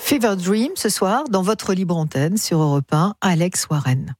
Fever Dream ce soir dans votre libre antenne sur Europe 1, Alex Warren.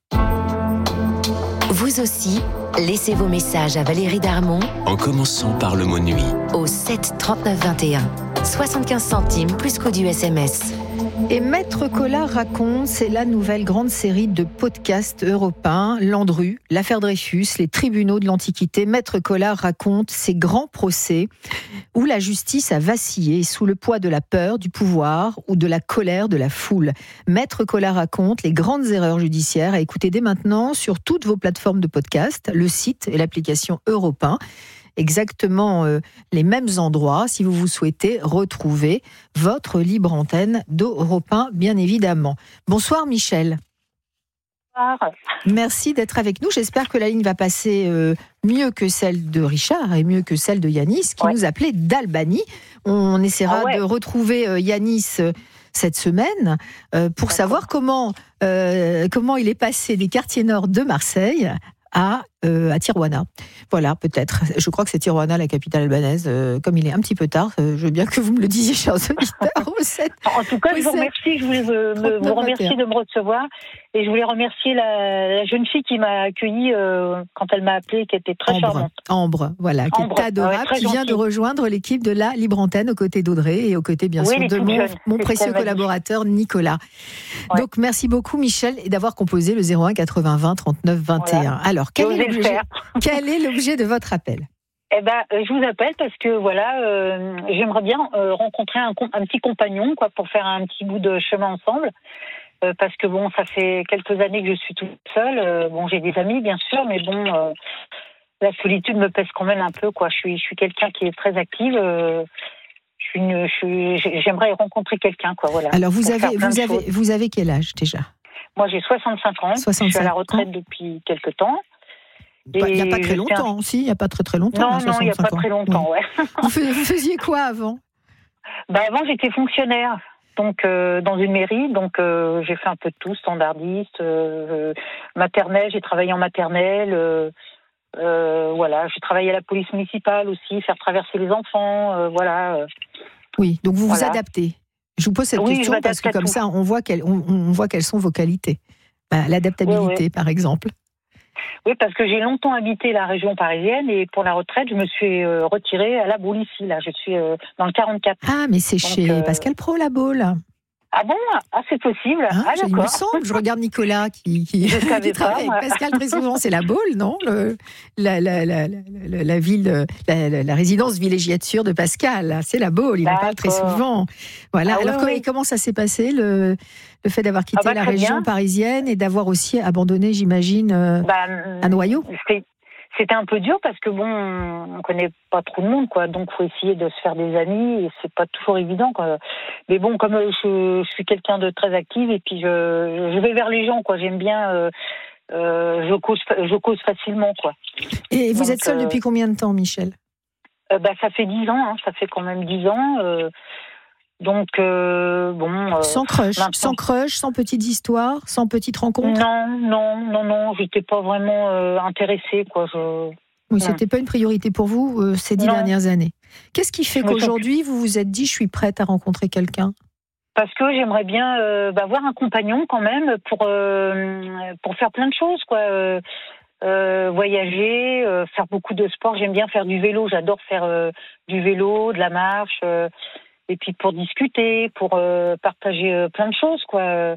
Vous aussi, laissez vos messages à Valérie Darmon en commençant par le mot nuit au 7 39 21. 75 centimes plus coût du SMS. Et Maître Collard raconte, c'est la nouvelle grande série de podcasts européens, Landru, l'affaire Dreyfus, les tribunaux de l'Antiquité. Maître Collard raconte ces grands procès où la justice a vacillé sous le poids de la peur, du pouvoir ou de la colère de la foule. Maître Collard raconte les grandes erreurs judiciaires à écouter dès maintenant sur toutes vos plateformes de podcast, le site et l'application Europe 1. Exactement les mêmes endroits si vous souhaitez retrouver votre libre antenne d'Europe 1, bien évidemment. Bonsoir Michel. Bonsoir. Merci d'être avec nous. J'espère que la ligne va passer mieux que celle de Richard et mieux que celle de Yanis qui nous appelait d'Albanie. On essaiera de retrouver Yanis cette semaine pour savoir comment il est passé des quartiers nord de Marseille à Tijuana. Voilà, peut-être. Je crois que c'est Tijuana, la capitale albanaise. Comme il est un petit peu tard, je veux bien que vous me le disiez, chers auditeurs. En tout cas, je vous remercie. Je voulais vous remercier de me recevoir. Et je voulais remercier la jeune fille qui m'a accueillie quand elle m'a appelée, qui était très charmante. Ambre, voilà, qui est adorable, qui vient de rejoindre l'équipe de la Libre Antenne aux côtés d'Audrey et aux côtés, bien sûr, de mon précieux collaborateur Nicolas. Ouais. Donc, merci beaucoup, Michel, et d'avoir composé le 01 80 20 39 21. Voilà. Alors, quel est l'objet de votre appel ? Eh ben, je vous appelle parce que j'aimerais bien rencontrer un petit compagnon, quoi, pour faire un petit bout de chemin ensemble. Parce que ça fait quelques années que je suis toute seule. J'ai des amis, bien sûr, mais la solitude me pèse quand même un peu, quoi. Je suis quelqu'un qui est très active. J'aimerais rencontrer quelqu'un, quoi. Voilà. Alors, vous avez quel âge déjà ? Moi, j'ai 65 ans. Je suis à la retraite depuis quelques temps. Il n'y a pas très longtemps, si, il n'y a pas très longtemps. Non, il n'y a pas très longtemps, ouais. Vous faisiez quoi avant ? Avant, j'étais fonctionnaire. Donc, dans une mairie, j'ai fait un peu de tout, standardiste, maternelle, j'ai travaillé en maternelle, j'ai travaillé à la police municipale aussi, faire traverser les enfants, Oui, donc vous adaptez. Je vous pose cette question parce que comme ça, on voit quelles sont vos qualités. L'adaptabilité, par exemple. Oui, parce que j'ai longtemps habité la région parisienne et pour la retraite, je me suis retirée à La Baule ici. Là, je suis dans le 44. Ah, mais c'est chez Pascal Praud, La Baule. Ah bon ? Ah, c'est possible. D'accord. Il me semble. Je regarde Nicolas qui travaille avec Pascal très souvent. C'est La Baule, non ? La ville, la résidence villégiature de Pascal. C'est La Baule. Il en parle très souvent. Voilà. Alors, comment ça s'est passé le fait d'avoir quitté la région parisienne et d'avoir aussi abandonné, j'imagine, un noyau ? C'était un peu dur parce que on connaît pas trop le monde, quoi. Donc faut essayer de se faire des amis et c'est pas toujours évident, quoi. Mais comme je suis quelqu'un de très active et puis je vais vers les gens, quoi. J'aime bien, je cause facilement, quoi. Et vous êtes seule depuis combien de temps, Michel ? Ça fait 10 ans, hein. Ça fait quand même 10 ans. Sans crush, sans petites histoires, sans petites rencontres. Non, j'étais pas vraiment intéressée, quoi. Oui, c'était pas une priorité pour vous ces 10 dernières années. Qu'est-ce qui fait qu'aujourd'hui vous vous êtes dit je suis prête à rencontrer quelqu'un ? Parce que j'aimerais bien avoir un compagnon quand même pour faire plein de choses, quoi. Voyager, faire beaucoup de sport. J'aime bien faire du vélo. J'adore faire du vélo, de la marche. Et puis pour discuter, pour partager plein de choses, quoi.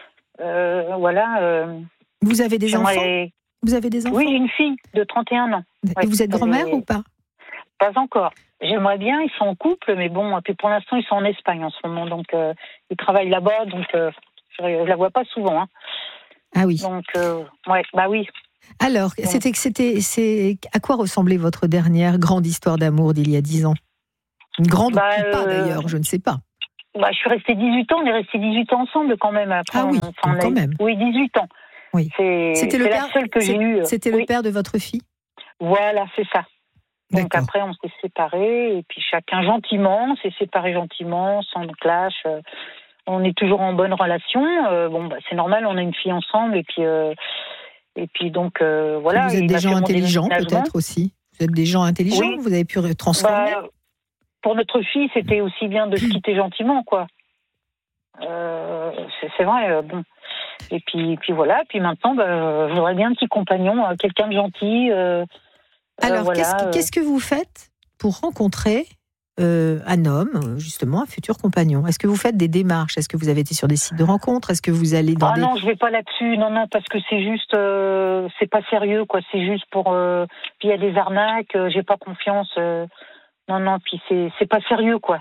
Vous avez des enfants ? Oui, j'ai une fille de 31 ans. Et vous êtes grand-mère ou pas ? Pas encore. J'aimerais bien, ils sont en couple, mais puis pour l'instant, ils sont en Espagne en ce moment. Donc, ils travaillent là-bas, donc je la vois pas souvent. Hein. Ah oui. Donc, oui. Alors, c'est à quoi ressemblait votre dernière grande histoire d'amour d'il y a 10 ans ? Une grande ou pas d'ailleurs, je ne sais pas. Je suis restée 18 ans, on est restés 18 ans ensemble quand même. Après, quand même. Oui, 18 ans. Oui. C'était la seule que j'ai eue. C'était le père de votre fille ? Voilà, c'est ça. Donc D'accord. après, on s'est séparés, et puis chacun gentiment, s'est séparé gentiment, sans clash. On est toujours en bonne relation. C'est normal, on a une fille ensemble, et puis donc, voilà. Vous êtes des gens intelligents, peut-être aussi ? Vous êtes des gens intelligents, oui. Vous avez pu transformer pour notre fille, c'était aussi bien de se quitter gentiment, quoi. C'est vrai, bon. Et puis voilà. Puis maintenant, je voudrais bien un petit compagnon, quelqu'un de gentil. Alors, voilà, qu'est-ce que vous faites pour rencontrer un homme, justement, un futur compagnon? Est-ce que vous faites des démarches? Est-ce que vous avez été sur des sites de rencontres? Est-ce que vous allez dans des... non, je vais pas là-dessus. Non, parce que c'est juste, c'est pas sérieux, quoi. C'est juste pour. Puis il y a des arnaques. J'ai pas confiance. Non. Puis c'est pas sérieux, quoi.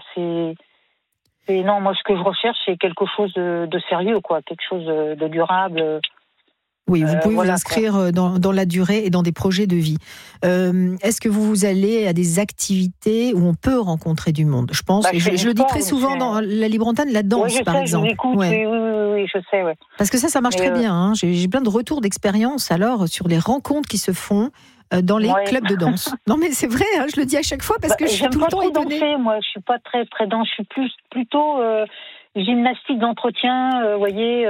Non, moi, ce que je recherche, c'est quelque chose de sérieux, quoi. Quelque chose de durable. Oui, vous pouvez vous inscrire dans la durée et dans des projets de vie. Est-ce que vous allez à des activités où on peut rencontrer du monde? Je pense, je le dis très souvent dans la Libre Antenne, la danse, par exemple. Je écoute, oui, je sais, ouais. Parce que ça marche très bien. Hein. J'ai plein de retours d'expérience alors sur les rencontres qui se font dans les clubs de danse. Non, mais c'est vrai, hein, je le dis à chaque fois parce que je suis tout le temps étonnée. Danser, moi, je suis pas très danse, je suis plutôt gymnastique d'entretien, vous voyez.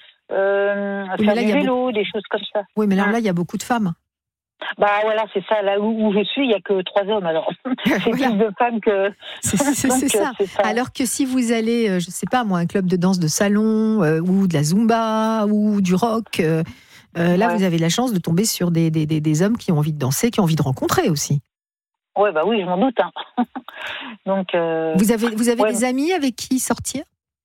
Faire du vélo, des choses comme ça. Oui, mais là, il y a beaucoup de femmes. Voilà, c'est ça. Là où je suis, il n'y a que 3 hommes. Alors, c'est plus de femmes que. C'est ça. Alors que si vous allez, je ne sais pas moi, un club de danse de salon ou de la zumba ou du rock, là, vous avez la chance de tomber sur des hommes qui ont envie de danser, qui ont envie de rencontrer aussi. Oui, je m'en doute. Hein. Donc. Vous avez des amis avec qui sortir?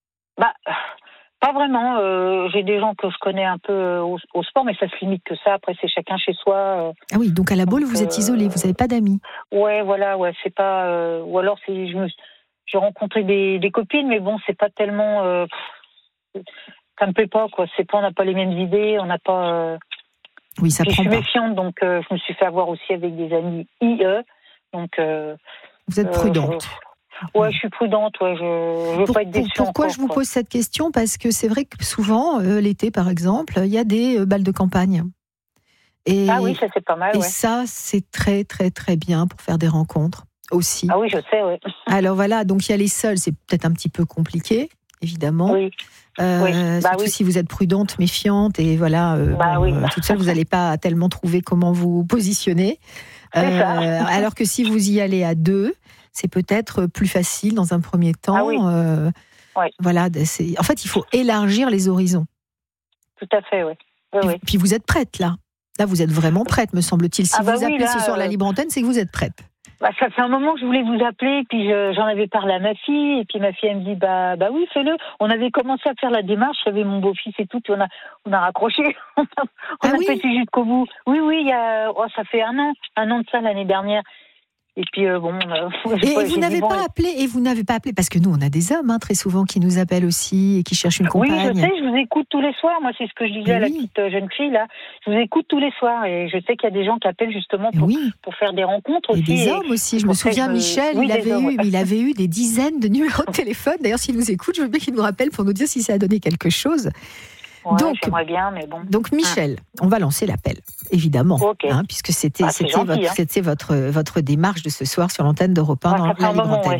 Pas vraiment. J'ai des gens que je connais un peu au sport, mais ça se limite que ça. Après, c'est chacun chez soi. Ah oui, donc à la boule, vous êtes isolé, vous n'avez pas d'amis. Ouais, c'est pas. Ou alors, j'ai rencontré des copines, mais bon, c'est pas tellement. Ça me plaît pas, quoi. C'est pas, on n'a pas les mêmes idées, on n'a pas. Oui, ça prend pas. Je suis méfiante, donc je me suis fait avoir aussi avec des amis IE. Donc. Vous êtes prudente. Ouais, je suis prudente, je veux pas être déçue. Pourquoi je vous pose cette question? Parce que c'est vrai que souvent, l'été par exemple, il y a des balles de campagne. Ah oui, ça c'est pas mal. Et ça, c'est très très très bien pour faire des rencontres aussi. Ah oui, je sais, oui. Alors voilà, donc il y a les seuls, c'est peut-être un petit peu compliqué, évidemment. Oui. Surtout si vous êtes prudente, méfiante, et voilà, toute seule, vous n'allez pas tellement trouver comment vous positionner. Alors que si vous y allez à 2, c'est peut-être plus facile dans un premier temps. Ah oui. Voilà, en fait, il faut élargir les horizons. Tout à fait, oui. Puis vous êtes prête, là. Là, vous êtes vraiment prête, me semble-t-il. Si vous appelez ce soir la Libre Antenne, c'est que vous êtes prête. Ça fait un moment que je voulais vous appeler, puis j'en avais parlé à ma fille, et puis ma fille, elle me dit, bah oui, fais-le. On avait commencé à faire la démarche, j'avais mon beau-fils et tout, puis on a raccroché. on a pété jusqu'au bout. Oui, ça fait un an de ça l'année dernière. Et puis et vous n'avez pas appelé, parce que nous on a des hommes très souvent qui nous appellent aussi et qui cherchent une compagne. Oui, je sais, je vous écoute tous les soirs. Moi, c'est ce que je disais à la petite jeune fille là. Je vous écoute tous les soirs et je sais qu'il y a des gens qui appellent justement pour faire des rencontres aussi. Et des hommes aussi. Je me souviens, Michel, il avait eu des dizaines de numéros de téléphone. D'ailleurs, s'il nous écoute, je veux bien qu'il nous rappelle pour nous dire si ça a donné quelque chose. Ouais, j'aimerais bien, mais bon. Donc Michel, on va lancer l'appel, évidemment, puisque c'était votre démarche de ce soir sur l'antenne d'Europe 1 dans la Libre Antenne.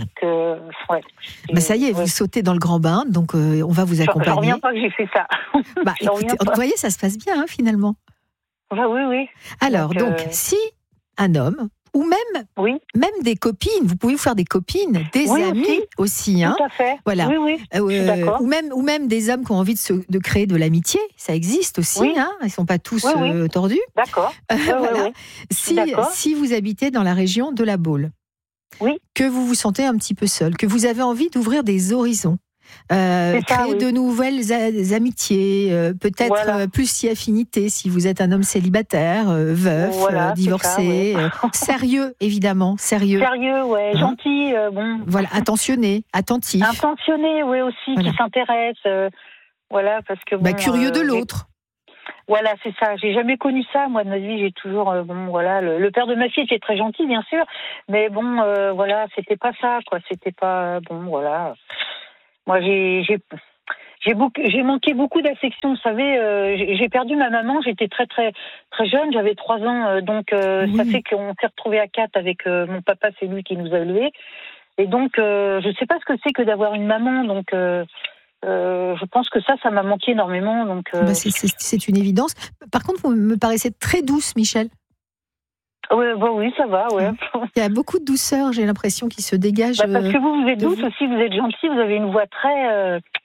Ça y est, vous sautez dans le grand bain, donc on va vous accompagner. Je reviens pas que j'ai fait ça. Écoutez, vous voyez, ça se passe bien finalement. Oui. Alors, donc, si un homme ou même des copines, vous pouvez vous faire des copines, des amis aussi. Tout à fait. Voilà. Oui, je suis d'accord. Ou même des hommes qui ont envie de créer de l'amitié, ça existe aussi. Ils ne sont pas tous tordus. D'accord. Voilà. Si vous habitez dans la région de la Baule, que vous vous sentez un petit peu seul, que vous avez envie d'ouvrir des horizons, créer de nouvelles amitiés, peut-être plus si affinité si vous êtes un homme célibataire, veuf, divorcé, sérieux évidemment, sérieux, gentil, bon. Voilà, attentionné, attentif, aussi, qui s'intéresse, parce que curieux de l'autre. Voilà, c'est ça. J'ai jamais connu ça, moi, de ma vie. J'ai toujours, le père de ma fille était très gentil, bien sûr, mais c'était pas ça, quoi. C'était pas, Moi, j'ai manqué beaucoup d'affection. Vous savez, j'ai perdu ma maman. J'étais très très très jeune. J'avais 3 ans, donc ça fait qu'on s'est retrouvés à 4 avec mon papa. C'est lui qui nous a élevés. Et donc, je sais pas ce que c'est que d'avoir une maman. Donc, je pense que ça m'a manqué énormément. Donc, c'est une évidence. Par contre, vous me paraissez très douce, Michel. Oui, ça va, Il y a beaucoup de douceur, j'ai l'impression, qui se dégage. Parce que vous êtes douce aussi, vous êtes gentille, vous avez une voix très...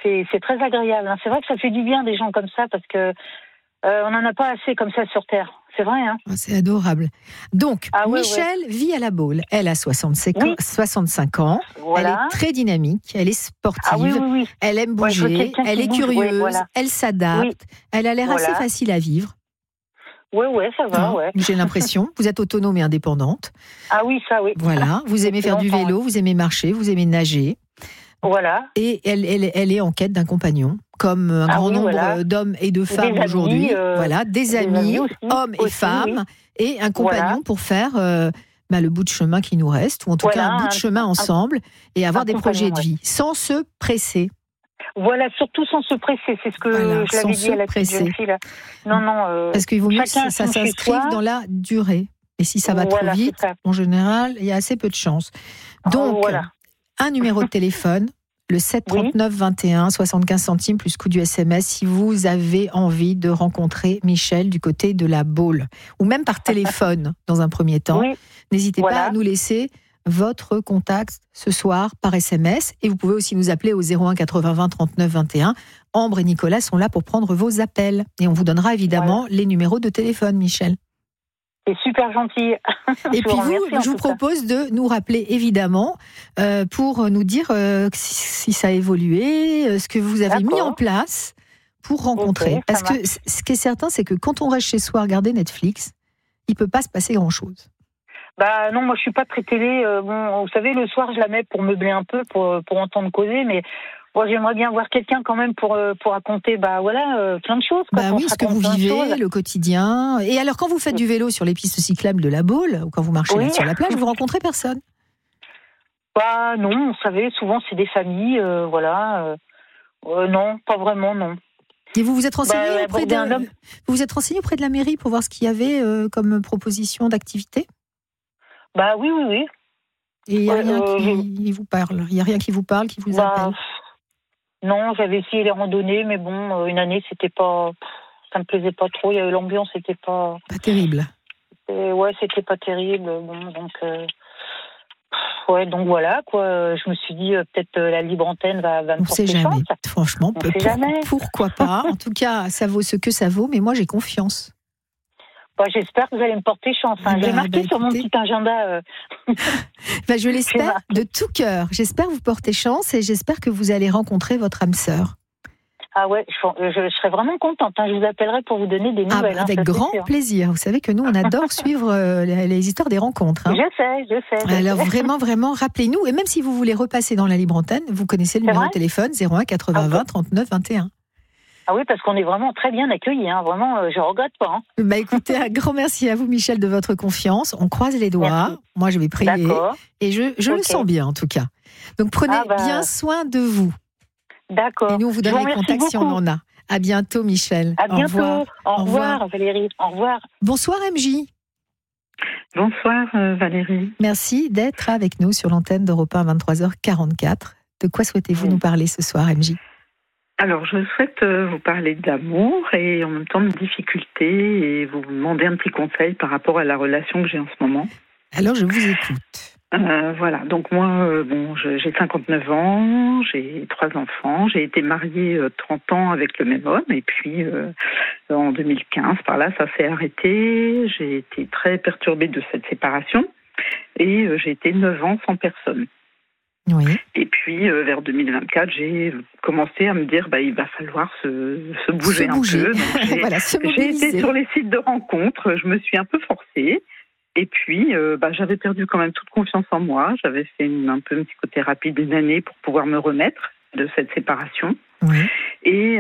c'est très agréable. Hein. C'est vrai que ça fait du bien des gens comme ça parce que on n'en a pas assez comme ça sur Terre. C'est vrai, hein. C'est adorable. Donc, Michel vit à La Baule. Elle a 65 ans. Voilà. Elle est très dynamique. Elle est sportive. Oui. Elle aime bouger. Elle est curieuse. Voilà. Elle s'adapte. Oui. Elle a l'air assez facile à vivre. Oui, ça va, J'ai l'impression. Vous êtes autonome et indépendante. Ah oui, ça, oui. Voilà. Vous aimez faire du vélo, vous aimez marcher, vous aimez nager. Voilà. Et elle est en quête d'un compagnon, comme un grand nombre d'hommes et de femmes aujourd'hui. Des amis, aussi, hommes et femmes, et un compagnon pour faire le bout de chemin qui nous reste, ou en tout cas un bout de chemin ensemble, et avoir des projets de vie, sans se presser. Voilà, surtout sans se presser, c'est ce que je l'avais dit à la petite jeune fille. Non. Parce qu'il vaut mieux que ça s'inscrive dans la durée. Et si ça va trop vite, en général, il y a assez peu de chance. Donc, un numéro de téléphone, le 7 39 21, 75 centimes plus coût du SMS, si vous avez envie de rencontrer Michel du côté de La Baule, ou même par téléphone dans un premier temps. N'hésitez pas à nous laisser votre contact ce soir par SMS, et vous pouvez aussi nous appeler au 01 80 20 39 21. Ambre et Nicolas sont là pour prendre vos appels, et on vous donnera évidemment les numéros de téléphone, Michel. C'est super gentil. Et puis je vous propose de nous rappeler évidemment pour nous dire si ça a évolué, ce que vous avez mis en place pour rencontrer. Parce que ce qui est certain, c'est que quand on reste chez soi à regarder Netflix, il ne peut pas se passer grand-chose. Non, moi je suis pas très télé. Vous savez, le soir je la mets pour meubler un peu, pour entendre causer, mais moi j'aimerais bien voir quelqu'un quand même pour raconter, plein de choses. Ce que vous vivez, le quotidien. Et alors, quand vous faites du vélo sur les pistes cyclables de La Baule, ou quand vous marchez sur la plage, vous rencontrez personne? Non, vous savez, souvent c'est des familles, non, pas vraiment, non. Et vous vous êtes renseigné auprès de la mairie pour voir ce qu'il y avait comme proposition d'activité? Oui. Et il n'y a rien qui vous parle? Il n'y a rien qui vous parle, qui vous appelle? Non, j'avais essayé les randonnées, mais une année, c'était pas... Ça me plaisait pas trop. L'ambiance, c'était pas... Pas terrible. C'était pas terrible. Donc voilà, quoi. Je me suis dit, peut-être la libre antenne va me porter chance. On ne sait jamais. Franchement, pourquoi pas? En tout cas, ça vaut ce que ça vaut, mais moi, j'ai confiance. J'espère que vous allez me porter chance. J'ai marqué sur mon petit agenda. Je l'espère de tout cœur. J'espère vous porter chance et j'espère que vous allez rencontrer votre âme sœur. Ah ouais, je serais vraiment contente. Je vous appellerai pour vous donner des nouvelles. Avec grand plaisir. Vous savez que nous, on adore suivre les histoires des rencontres. Je sais. Alors vraiment, rappelez-nous. Et même si vous voulez repasser dans la libre antenne, vous connaissez le numéro de téléphone 01 80 20 39 21. Ah oui, parce qu'on est vraiment très bien accueillis. Vraiment, je ne regrette pas. Écoutez, un grand merci à vous, Michel, de votre confiance. On croise les doigts. Merci. Moi, je vais prier. D'accord. Et je le sens bien, en tout cas. Donc, prenez bien soin de vous. D'accord. Et nous, on vous donne les contacts si on en a. À bientôt, Michel. À bientôt. Au revoir, Valérie. Au revoir. Bonsoir, MJ. Bonsoir, Valérie. Merci d'être avec nous sur l'antenne d'Europe 1 23h44. De quoi souhaitez-vous nous parler ce soir, MJ? Alors, je souhaite vous parler d'amour et en même temps de difficultés et vous demander un petit conseil par rapport à la relation que j'ai en ce moment. Alors, je vous écoute. Voilà, donc moi, j'ai 59 ans, j'ai 3 enfants, j'ai été mariée 30 ans avec le même homme et puis en 2015, par là, ça s'est arrêté. J'ai été très perturbée de cette séparation et j'ai été 9 ans sans personne. Oui. Et puis, vers 2024, j'ai commencé à me dire, il va falloir se bouger un peu. Donc, j'ai été sur les sites de rencontres, je me suis un peu forcée. Et puis, j'avais perdu quand même toute confiance en moi. J'avais fait un peu une psychothérapie d'une année pour pouvoir me remettre de cette séparation. Oui. Et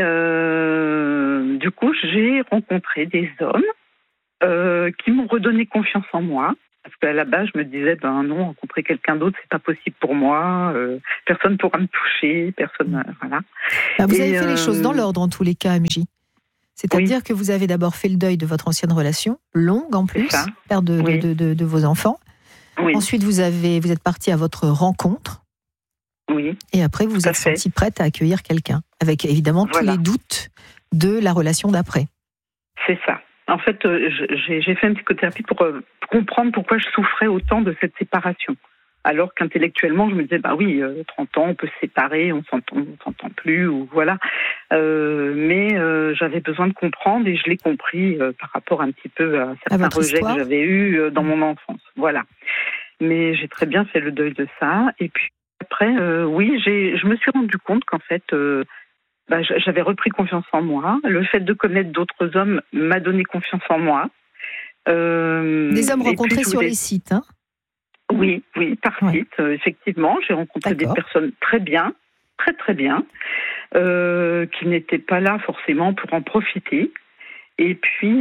du coup, j'ai rencontré des hommes qui m'ont redonné confiance en moi. Parce qu'à la base, je me disais, non, rencontrer quelqu'un d'autre, c'est pas possible pour moi. Personne ne pourra me toucher, personne, voilà. Vous avez fait les choses dans l'ordre en tous les cas, MJ. C'est-à-dire que vous avez d'abord fait le deuil de votre ancienne relation, longue en plus, père de vos enfants. Oui. Ensuite, vous êtes partie à votre rencontre. Oui. Et après, vous êtes sentie prête à accueillir quelqu'un, avec évidemment tous les doutes de la relation d'après. C'est ça. En fait, j'ai fait une psychothérapie pour comprendre pourquoi je souffrais autant de cette séparation. Alors qu'intellectuellement, je me disais, 30 ans, on peut se séparer, on s'entend plus, ou voilà. Mais j'avais besoin de comprendre, et je l'ai compris par rapport un petit peu à certains rejets que j'avais eus dans mon enfance. Voilà. Mais j'ai très bien fait le deuil de ça. Et puis après, je me suis rendu compte qu'en fait, j'avais repris confiance en moi. Le fait de connaître d'autres hommes m'a donné confiance en moi. Des hommes rencontrés sur les sites, hein ? Oui, par site, effectivement. J'ai rencontré des personnes très bien, très très bien, qui n'étaient pas là forcément pour en profiter. Et puis,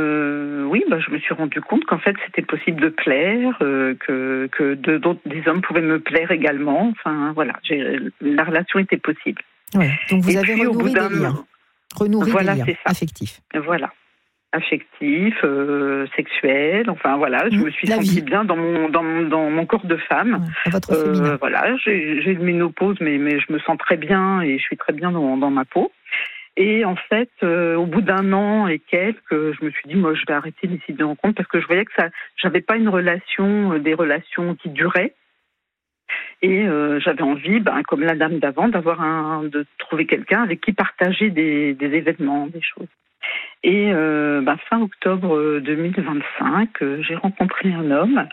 je me suis rendu compte qu'en fait, c'était possible de plaire, que des hommes pouvaient me plaire également. Enfin, voilà, la relation était possible. Ouais. Donc, vous avez renourri des liens. Affectifs. Voilà. Affectif, sexuel, enfin voilà, je me suis sentie bien dans mon corps de femme. Votre féminin. Voilà, j'ai une ménopause, mais je me sens très bien et je suis très bien dans ma peau. Et en fait, au bout d'un an et quelques, je me suis dit, moi, je vais arrêter les sites de rencontres parce que je voyais que j'avais pas des relations qui duraient. Et j'avais envie, comme la dame d'avant, de trouver quelqu'un avec qui partager des événements, des choses. Et fin octobre 2025, j'ai rencontré un homme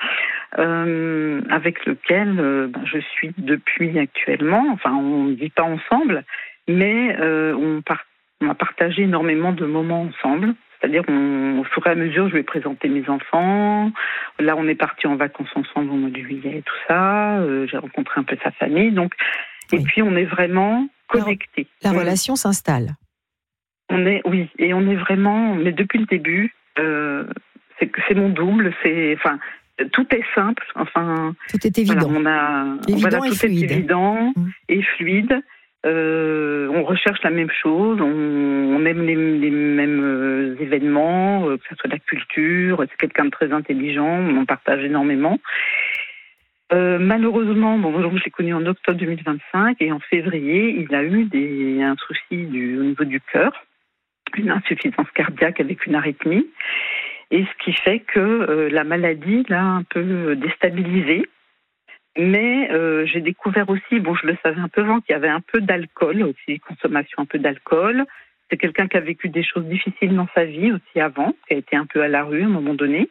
avec lequel je suis depuis actuellement. Enfin, on ne vit pas ensemble, mais on a partagé énormément de moments ensemble. C'est-à-dire, au fur et à mesure, je lui ai présenté mes enfants. Là, on est partis en vacances ensemble au mois de juillet, tout ça. J'ai rencontré un peu sa famille. Donc, et puis, on est vraiment connectés. La relation s'installe. Et on est vraiment, mais depuis le début, c'est mon double, tout est simple, tout est évident. Tout est évident et fluide. On recherche la même chose, on aime les mêmes événements, que ce soit la culture. C'est quelqu'un de très intelligent, on partage énormément. Malheureusement, je l'ai connu en octobre 2025 et en février, il a eu un souci au niveau du cœur, une insuffisance cardiaque avec une arythmie, et ce qui fait que la maladie l'a un peu déstabilisé. Mais j'ai découvert aussi, je le savais un peu avant, qu'il y avait un peu d'alcool aussi, consommation un peu d'alcool. C'est quelqu'un qui a vécu des choses difficiles dans sa vie aussi avant, qui a été un peu à la rue à un moment donné.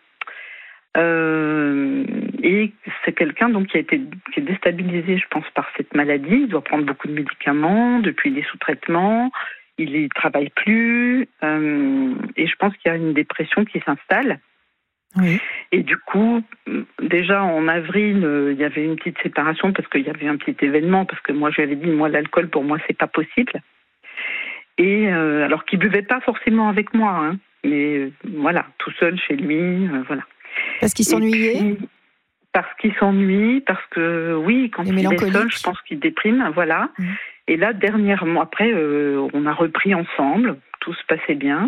Et c'est quelqu'un qui est déstabilisé, je pense, par cette maladie. Il doit prendre beaucoup de médicaments, depuis des sous-traitements. Il ne travaille plus. Et je pense qu'il y a une dépression qui s'installe. Oui. Et du coup, déjà en avril, il y avait une petite séparation parce qu'il y avait un petit événement, parce que moi je lui avais dit, l'alcool pour moi c'est pas possible. Et alors qu'il buvait pas forcément avec moi, mais voilà, tout seul chez lui, voilà. Parce qu'il s'ennuyait. Parce qu'il s'ennuie, parce que quand il est seul, je pense qu'il déprime, voilà. Et là, dernièrement, après, on a repris ensemble, tout se passait bien.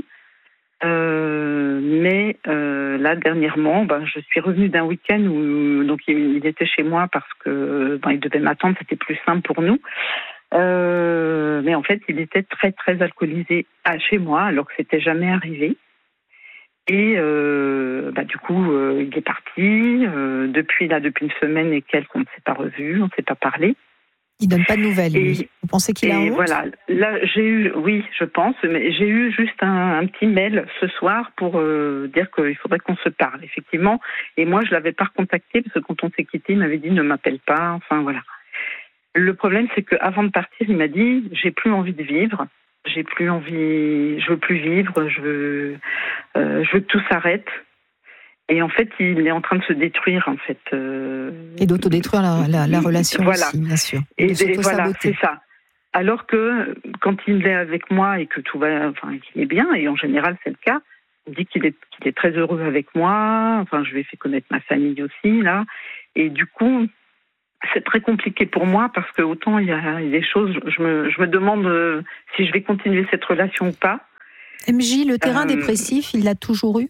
Mais là, dernièrement, je suis revenue d'un week-end où il était chez moi parce que il devait m'attendre, c'était plus simple pour nous. Mais en fait, il était très très alcoolisé chez moi, alors que c'était jamais arrivé. Et du coup, il est parti. Depuis une semaine et quelques, on ne s'est pas revus, on ne s'est pas parlé. Il donne pas de nouvelles, lui. Vous pensez qu'il a honte ? Voilà. Là, je pense, mais j'ai eu juste un petit mail ce soir pour dire qu'il faudrait qu'on se parle, effectivement. Et moi, je l'avais pas recontacté parce que quand on s'est quitté, il m'avait dit ne m'appelle pas. Enfin voilà. Le problème, c'est qu'avant de partir, il m'a dit j'ai plus envie de vivre, je veux plus vivre, je veux que tout s'arrête. Et en fait, il est en train de se détruire, en fait. Et d'autodétruire la relation aussi, bien sûr. Et voilà, c'est ça. Alors que quand il est avec moi et que tout va, qu'il est bien, et en général c'est le cas, il dit qu'il est très heureux avec moi. Je lui ai fait connaître ma famille aussi, là. Et du coup, c'est très compliqué pour moi parce que autant il y a des choses, je me demande si je vais continuer cette relation ou pas. MJ, le terrain dépressif, il l'a toujours eu ?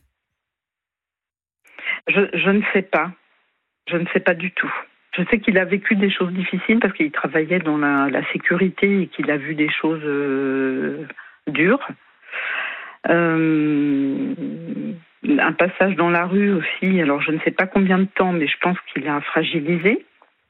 Je ne sais pas. Je ne sais pas du tout. Je sais qu'il a vécu des choses difficiles parce qu'il travaillait dans la sécurité et qu'il a vu des choses dures. Un passage dans la rue aussi. Alors, je ne sais pas combien de temps, mais je pense qu'il a fragilisé.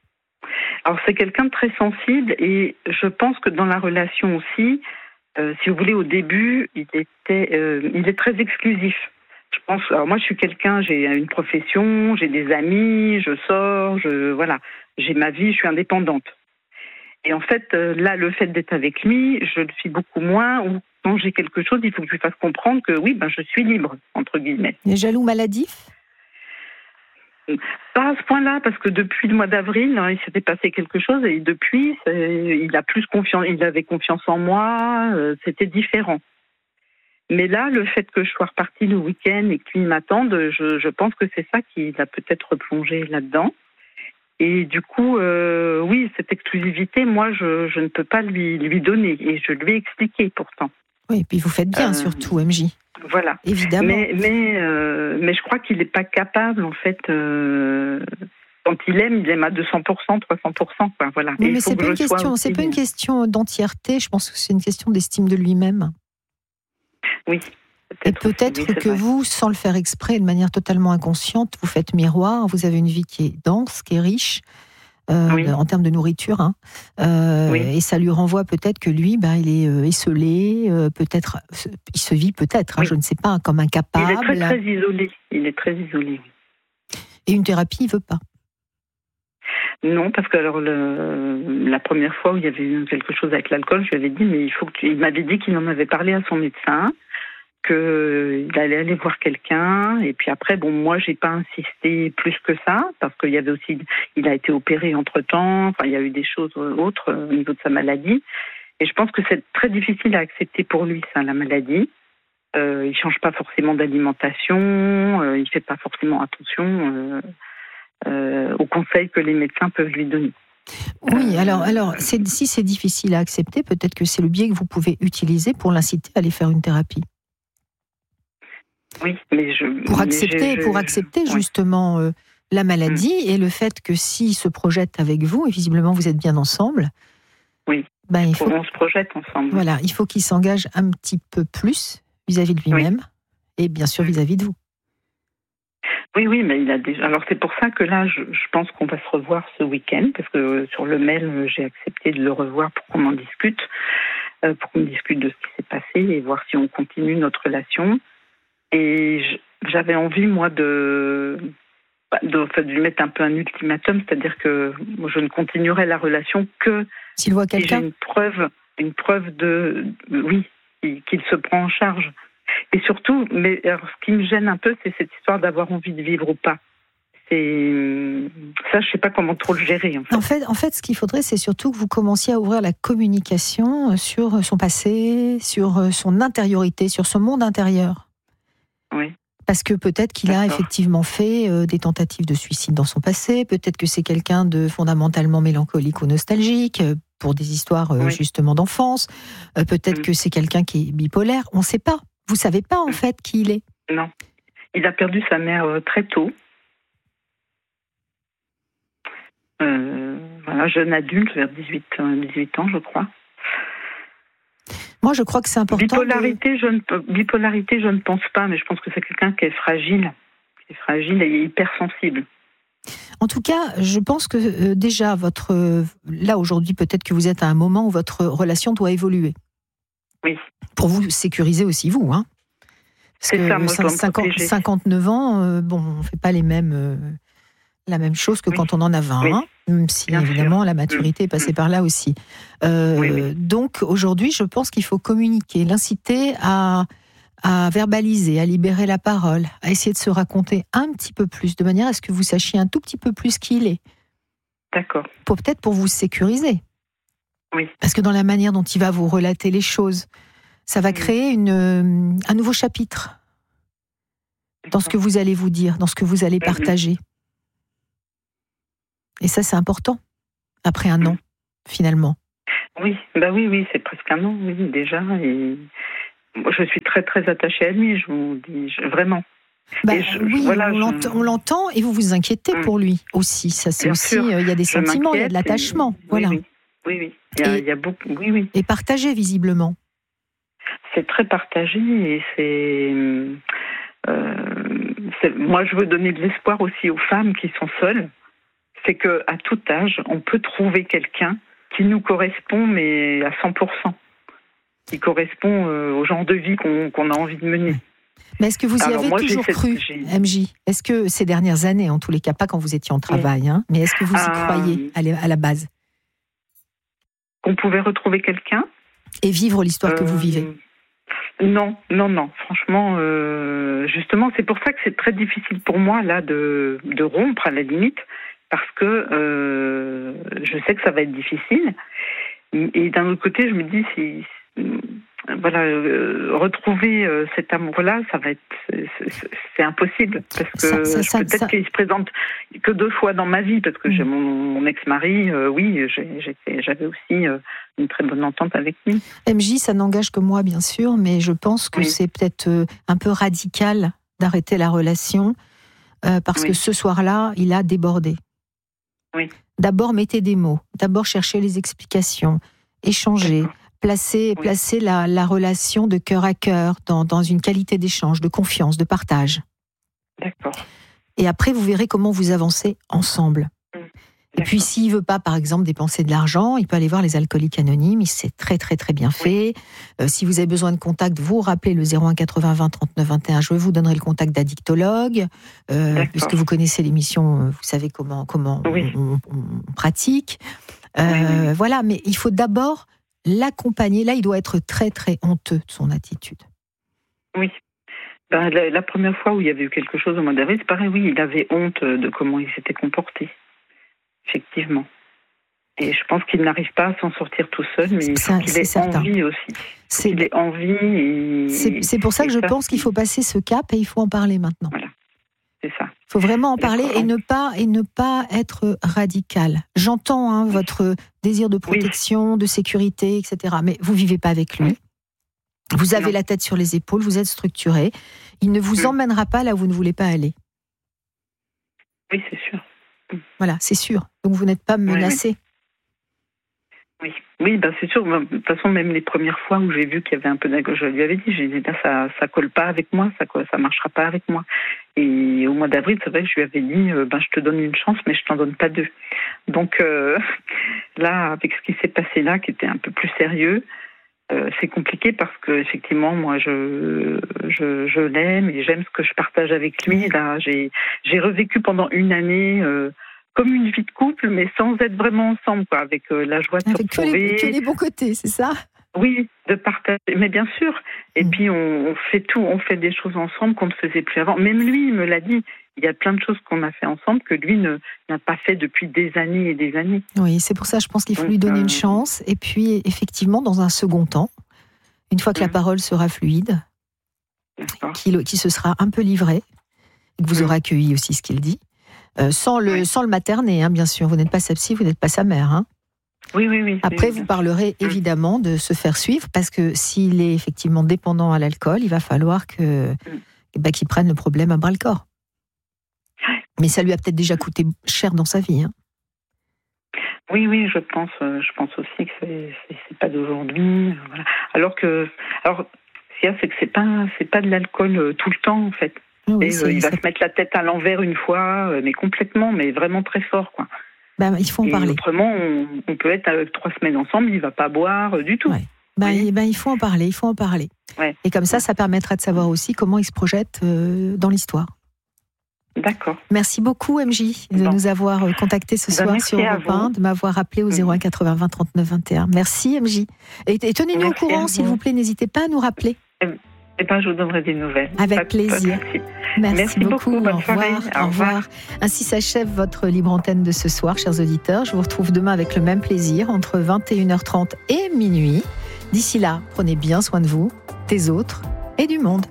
Alors c'est quelqu'un de très sensible et je pense que dans la relation aussi, si vous voulez, au début, il est très exclusif. Je pense. Alors moi, je suis quelqu'un, j'ai une profession, j'ai des amis, je sors, voilà, j'ai ma vie, je suis indépendante. Et en fait, là, le fait d'être avec lui, je le suis beaucoup moins. Ou quand j'ai quelque chose, il faut que je lui fasse comprendre que oui, je suis libre, entre guillemets. Les jaloux maladifs ? Pas à ce point-là, parce que depuis le mois d'avril, il s'était passé quelque chose et depuis, il a plus confiance, il avait confiance en moi, c'était différent. Mais là, le fait que je sois repartie le week-end et qu'il m'attende, je pense que c'est ça qui l'a peut-être replongé là-dedans. Et du coup, oui, cette exclusivité, moi, je ne peux pas lui donner. Et je lui ai expliqué pourtant. Oui, et puis vous faites bien surtout, MJ. Voilà. Évidemment. Mais je crois qu'il n'est pas capable, en fait... Quand il aime à 200%, 300%. Quoi, voilà. Oui, mais c'est pas une question d'entièreté. Je pense que c'est une question d'estime de lui-même. Oui. Peut-être que vous, sans le faire exprès, de manière totalement inconsciente, vous faites miroir. Vous avez une vie qui est dense, qui est riche en termes de nourriture, et ça lui renvoie peut-être que lui, il est esselé, peut-être, il se vit peut-être, je ne sais pas, comme incapable. Il est très isolé. Et une thérapie, il veut pas. Non, parce que la première fois où il y avait eu quelque chose avec l'alcool, je lui avais dit, mais il m'avait dit qu'il en avait parlé à son médecin, qu'il allait aller voir quelqu'un, et puis après, moi, j'ai pas insisté plus que ça, parce qu'il y avait aussi, il a été opéré entre-temps, il y a eu des choses autres au niveau de sa maladie, et je pense que c'est très difficile à accepter pour lui, ça, la maladie. Il change pas forcément d'alimentation, il fait pas forcément attention aux conseils que les médecins peuvent lui donner. Oui, alors si c'est difficile à accepter, peut-être que c'est le biais que vous pouvez utiliser pour l'inciter à aller faire une thérapie. Oui, mais pour accepter justement la maladie et le fait que s'il se projette avec vous, et visiblement vous êtes bien ensemble. Oui. On se projette ensemble. Voilà, il faut qu'il s'engage un petit peu plus vis-à-vis de lui-même et bien sûr vis-à-vis de vous. Oui, mais il a déjà. Alors c'est pour ça que là, je pense qu'on va se revoir ce week-end, parce que sur le mail, j'ai accepté de le revoir pour qu'on en discute, pour qu'on discute de ce qui s'est passé et voir si on continue notre relation. Et j'avais envie, moi, de lui mettre un peu un ultimatum, c'est-à-dire que je ne continuerai la relation que s'il voit quelqu'un. Si j'ai une preuve qu'il se prend en charge. Et surtout, ce qui me gêne un peu, c'est cette histoire d'avoir envie de vivre ou pas. Ça, je ne sais pas comment trop le gérer. En fait, ce qu'il faudrait, c'est surtout que vous commenciez à ouvrir la communication sur son passé, sur son intériorité, sur son monde intérieur. Oui. Parce que peut-être qu'il a effectivement fait des tentatives de suicide dans son passé, peut-être que c'est quelqu'un de fondamentalement mélancolique ou nostalgique, pour des histoires justement d'enfance, peut-être que c'est quelqu'un qui est bipolaire, on ne sait pas. Vous ne savez pas en fait qui il est. Non. Il a perdu sa mère très tôt. Jeune adulte, vers 18 ans, je crois. Moi, je crois que c'est important. Bipolarité, je ne pense pas, mais je pense que c'est quelqu'un qui est fragile. Et hypersensible. En tout cas, je pense que déjà, là aujourd'hui, peut-être que vous êtes à un moment où votre relation doit évoluer. Oui. Pour vous sécuriser aussi, vous. Parce c'est que ça, moi, 59 ans, on ne fait pas la même chose que quand on en a 20, même si évidemment la maturité est passée par là aussi. Donc aujourd'hui, je pense qu'il faut communiquer, l'inciter à verbaliser, à libérer la parole, à essayer de se raconter un petit peu plus, de manière à ce que vous sachiez un tout petit peu plus qui il est. D'accord. Peut-être pour vous sécuriser. Oui. Parce que dans la manière dont il va vous relater les choses, ça va créer un nouveau chapitre dans ce que vous allez vous dire, dans ce que vous allez partager. Et ça, c'est important, après un an, finalement. Oui, c'est presque un an, oui, déjà. Et moi, je suis très, très attachée à lui, je vous dis, vraiment. On l'entend, et vous vous inquiétez pour lui aussi. Ça, c'est aussi, il y a des sentiments, il y a de l'attachement. Voilà. Oui. Il y a beaucoup, oui. Et partagé, visiblement. C'est très partagé, et moi, je veux donner de l'espoir aussi aux femmes qui sont seules. c'est qu'à tout âge, on peut trouver quelqu'un qui nous correspond, mais à 100%. Qui correspond au genre de vie qu'on a envie de mener. Mais est-ce que vous y avez toujours cru, MJ ? Est-ce que ces dernières années, en tous les cas, pas quand vous étiez en travail, mais est-ce que vous y croyez à la base ? Qu'on pouvait retrouver quelqu'un ? Et vivre l'histoire que vous vivez ? Non. Franchement, justement, c'est pour ça que c'est très difficile pour moi, là, de rompre à la limite, parce que je sais que ça va être difficile. Et d'un autre côté, je me dis, retrouver cet amour-là, ça va être, c'est impossible, parce que peut-être qu'il se présente que 2 fois dans ma vie, parce que j'ai mon ex-mari, j'avais aussi une très bonne entente avec lui. MJ, ça n'engage que moi, bien sûr, mais je pense que c'est peut-être un peu radical d'arrêter la relation, parce que ce soir-là, il a débordé. Oui. D'abord, mettez des mots, d'abord cherchez les explications, échanger. Placer la relation de cœur à cœur dans une qualité d'échange, de confiance, de partage. D'accord. Et après, vous verrez comment vous avancez ensemble. Et puis, s'il ne veut pas, par exemple, dépenser de l'argent, il peut aller voir les alcooliques anonymes. C'est très, très, très bien fait. Si vous avez besoin de contact, vous rappelez le 01 80 20 39 21. Je vous donnerai le contact d'addictologue. Puisque vous connaissez l'émission, vous savez comment on pratique. Voilà, mais il faut d'abord l'accompagner. Là, il doit être très, très honteux de son attitude. Oui. La première fois où il y avait eu quelque chose au mois d'avril, c'est pareil, il avait honte de comment il s'était comporté. Effectivement. Et je pense qu'il n'arrive pas à s'en sortir tout seul, mais il faut qu'il ait envie aussi. Il ait envie. C'est pour ça que je pense qu'il faut passer ce cap et il faut en parler maintenant. Voilà. C'est ça. Il faut vraiment en parler et ne pas être radical. J'entends votre désir de protection, de sécurité, etc. Mais vous vivez pas avec lui. Vous avez la tête sur les épaules, vous êtes structuré. Il ne vous emmènera pas là où vous ne voulez pas aller. Oui, c'est sûr. Voilà, c'est sûr. Donc vous n'êtes pas menacé. Oui, c'est sûr. De toute façon, même les premières fois où j'ai vu qu'il y avait un peu d'alcool, je lui avais dit, ça colle pas avec moi, ça marchera pas avec moi. Et au mois d'avril, c'est vrai que je lui avais dit, je te donne une chance, mais je t'en donne pas 2. Donc là, avec ce qui s'est passé là, qui était un peu plus sérieux, c'est compliqué parce que effectivement, moi, je l'aime et j'aime ce que je partage avec lui. Là, j'ai revécu pendant une année. Comme une vie de couple, mais sans être vraiment ensemble, avec la joie de se retrouver. Avec que les bons côtés, c'est ça ? Oui, de partager, mais bien sûr. Et puis on fait des choses ensemble qu'on ne faisait plus avant. Même lui, il me l'a dit, il y a plein de choses qu'on a fait ensemble que lui n'a pas fait depuis des années et des années. Oui, c'est pour ça, je pense qu'il faut lui donner une chance. Et puis, effectivement, dans un second temps, une fois que la parole sera fluide, qu'il se sera un peu livré, et que vous aurez accueilli aussi ce qu'il dit, sans le materner, bien sûr. Vous n'êtes pas sa psy, vous n'êtes pas sa mère. Oui. Après, vous parlerez évidemment de se faire suivre, parce que s'il est effectivement dépendant à l'alcool, il va falloir qu'il prenne le problème à bras-le-corps. Mais ça lui a peut-être déjà coûté cher dans sa vie. Oui, je pense aussi que c'est pas d'aujourd'hui. Voilà. Alors, ce qu'il y a, c'est que c'est pas de l'alcool tout le temps, en fait. Oui, il va se mettre la tête à l'envers une fois, mais complètement, mais vraiment très fort, quoi. Il faut en parler. Autrement, on peut être 3 semaines ensemble, il ne va pas boire du tout. Il faut en parler, Ouais. Et comme ça permettra de savoir aussi comment il se projette dans l'histoire. D'accord. Merci beaucoup, MJ, de nous avoir contactés ce soir sur Europe 1, de m'avoir appelé au 01 80 20 39 21. Merci, MJ. Et tenez-nous au courant, s'il vous plaît, n'hésitez pas à nous rappeler. Je vous donnerai des nouvelles. Avec plaisir. Merci beaucoup. Au revoir. Ainsi s'achève votre libre antenne de ce soir, chers auditeurs. Je vous retrouve demain avec le même plaisir, entre 21h30 et minuit. D'ici là, prenez bien soin de vous, des autres et du monde.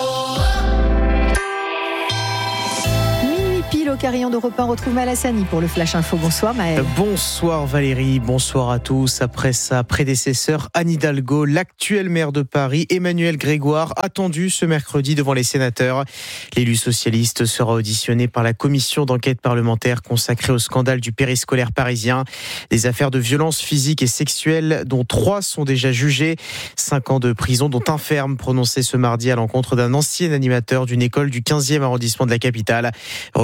Pile au carillon d'Europe 1, retrouve Malassani pour le Flash Info. Bonsoir Maël. Bonsoir Valérie, bonsoir à tous. Après sa prédécesseur Anne Hidalgo, l'actuelle maire de Paris, Emmanuel Grégoire, attendu ce mercredi devant les sénateurs. L'élu socialiste sera auditionné par la commission d'enquête parlementaire consacrée au scandale du périscolaire parisien. Des affaires de violence physique et sexuelle dont 3 sont déjà jugées. 5 ans de prison dont un ferme prononcé ce mardi à l'encontre d'un ancien animateur d'une école du 15e arrondissement de la capitale. Reconnu coupable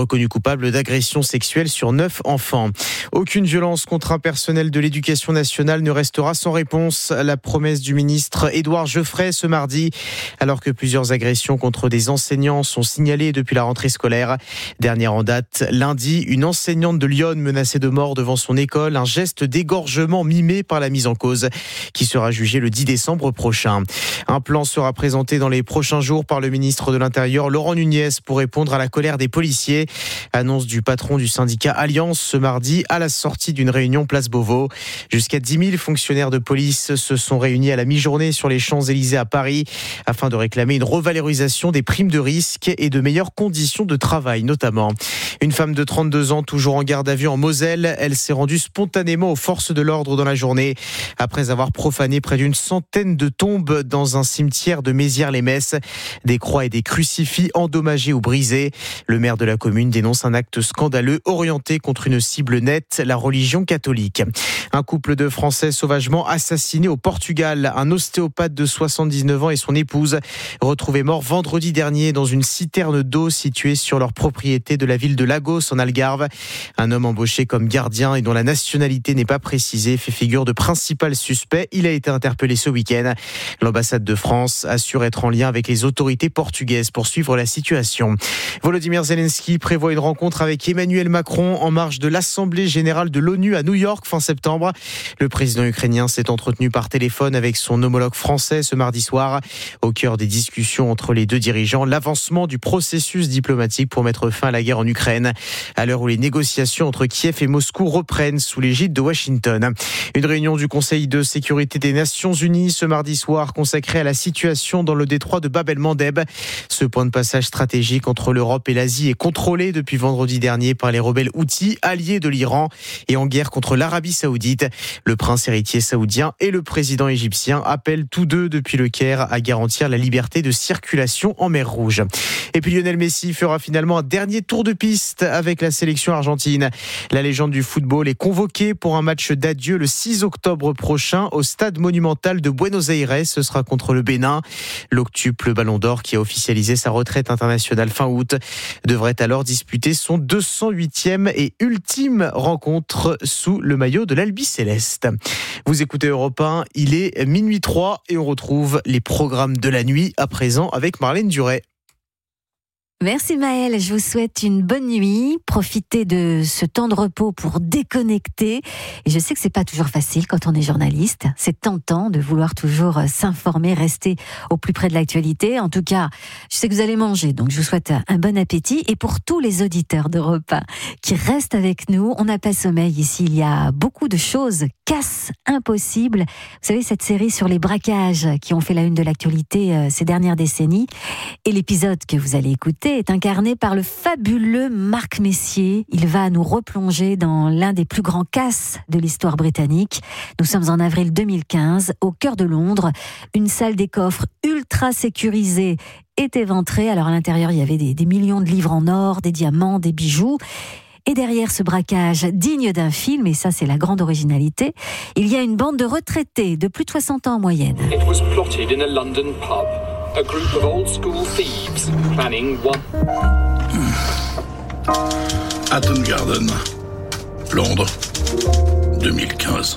coupable d'agression sexuelle sur 9 enfants. Aucune violence contre un personnel de l'éducation nationale ne restera sans réponse. La promesse du ministre Édouard Geoffrey ce mardi, alors que plusieurs agressions contre des enseignants sont signalées depuis la rentrée scolaire. Dernière en date, lundi, une enseignante de Lyon menacée de mort devant son école, un geste d'égorgement mimé par la mise en cause, qui sera jugé le 10 décembre prochain. Un plan sera présenté dans les prochains jours par le ministre de l'Intérieur, Laurent Nunez, pour répondre à la colère des policiers. Annonce du patron du syndicat Alliance ce mardi à la sortie d'une réunion place Beauvau. Jusqu'à 10 000 fonctionnaires de police se sont réunis à la mi-journée sur les Champs-Élysées à Paris afin de réclamer une revalorisation des primes de risque et de meilleures conditions de travail notamment. Une femme de 32 ans toujours en garde à vue en Moselle, elle s'est rendue spontanément aux forces de l'ordre dans la journée après avoir profané près d'une centaine de tombes dans un cimetière de Mézières-les-Messes. Des croix et des crucifix endommagés ou brisés. Le maire de la commune dénonce un acte scandaleux orienté contre une cible nette, la religion catholique. Un couple de Français sauvagement assassinés au Portugal. Un ostéopathe de 79 ans et son épouse retrouvés morts vendredi dernier dans une citerne d'eau située sur leur propriété de la ville de Lagos en Algarve. Un homme embauché comme gardien et dont la nationalité n'est pas précisée fait figure de principal suspect. Il a été interpellé ce week-end. L'ambassade de France assure être en lien avec les autorités portugaises pour suivre la situation. Volodymyr Zelensky prévoit une rencontre avec Emmanuel Macron en marge de l'Assemblée générale de l'ONU à New York fin septembre. Le président ukrainien s'est entretenu par téléphone avec son homologue français ce mardi soir. Au cœur des discussions entre les deux dirigeants, l'avancement du processus diplomatique pour mettre fin à la guerre en Ukraine, à l'heure où les négociations entre Kiev et Moscou reprennent sous l'égide de Washington. Une réunion du Conseil de sécurité des Nations Unies ce mardi soir consacrée à la situation dans le détroit de Bab el-Mandeb. Ce point de passage stratégique entre l'Europe et l'Asie est contrôlé depuis vendredi dernier par les rebelles houthis, alliés de l'Iran et en guerre contre l'Arabie Saoudite. Le prince héritier saoudien et le président égyptien appellent tous deux depuis le Caire à garantir la liberté de circulation en mer Rouge. Et puis Lionel Messi fera finalement un dernier tour de piste avec la sélection argentine. La légende du football est convoquée pour un match d'adieu le 6 octobre prochain au stade monumental de Buenos Aires. Ce sera contre le Bénin. L'octuple Ballon d'Or, qui a officialisé sa retraite internationale fin août, devrait alors disputer son 208e et ultime rencontre sous le maillot de l'Albi-Céleste. Vous écoutez Europe 1, il est minuit 3 et on retrouve les programmes de la nuit à présent avec Marlène Duret. Merci Maëlle, je vous souhaite une bonne nuit. Profitez de ce temps de repos pour déconnecter. Et je sais que c'est pas toujours facile quand on est journaliste. C'est tentant de vouloir toujours s'informer, rester au plus près de l'actualité. En tout cas, je sais que vous allez manger, donc je vous souhaite un bon appétit. Et pour tous les auditeurs d'Europe 1 qui restent avec nous, on n'a pas sommeil ici. Il y a beaucoup de choses, casse impossible. Vous savez, cette série sur les braquages qui ont fait la une de l'actualité ces dernières décennies. Et l'épisode que vous allez écouter est incarné par le fabuleux Marc Messier. Il va nous replonger dans l'un des plus grands casses de l'histoire britannique. Nous sommes en avril 2015, au cœur de Londres. Une salle des coffres ultra sécurisée est éventrée. Alors à l'intérieur, il y avait des millions de livres en or, des diamants, des bijoux. Et derrière ce braquage digne d'un film, et ça c'est la grande originalité, il y a une bande de retraités de plus de 60 ans en moyenne. It was plotted in a London pub. A group of old-school thieves planning one. Hatton Garden, Londres, 2015.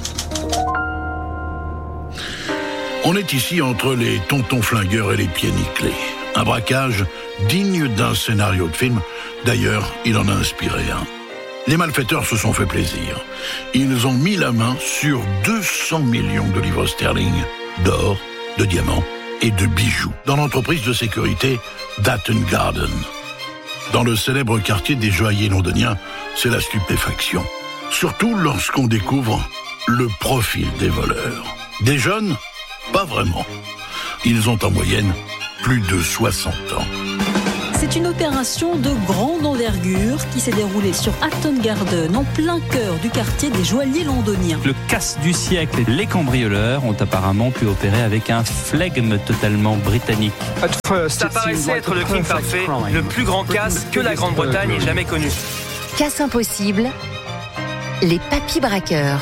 On est ici entre les tontons flingueurs et les pieds nickelés. Un braquage digne d'un scénario de film. D'ailleurs, il en a inspiré un. Les malfaiteurs se sont fait plaisir. Ils ont mis la main sur 200 millions de livres sterling d'or, de diamants et de bijoux dans l'entreprise de sécurité d'Hatton Garden. Dans le célèbre quartier des joailliers londoniens, c'est la stupéfaction. Surtout lorsqu'on découvre le profil des voleurs. Des jeunes ? Pas vraiment. Ils ont en moyenne plus de 60 ans. C'est une opération de grande envergure qui s'est déroulée sur Hatton Garden, en plein cœur du quartier des joailliers londoniens. Le casse du siècle. Les cambrioleurs ont apparemment pu opérer avec un flegme totalement britannique. Ça paraissait être le crime parfait, le plus grand casse que la Grande-Bretagne ait jamais connu. Casse impossible, les papis braqueurs.